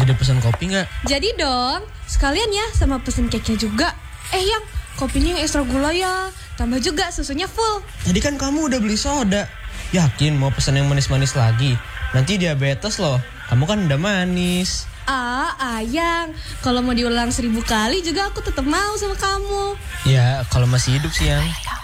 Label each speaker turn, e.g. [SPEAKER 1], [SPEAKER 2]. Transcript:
[SPEAKER 1] Jadi pesan kopi nggak?
[SPEAKER 2] Jadi dong, sekalian ya sama pesen cake-nya juga. Yang kopinya yang ekstra gula ya. Tambah juga susunya full.
[SPEAKER 1] Tadi kan kamu udah beli soda. Yakin mau pesan yang manis-manis lagi? Nanti diabetes loh. Kamu kan udah manis.
[SPEAKER 2] Ayang, kalau mau diulang 1000 kali juga aku tetap mau sama kamu.
[SPEAKER 1] Ya, kalau masih hidup sih, Yang.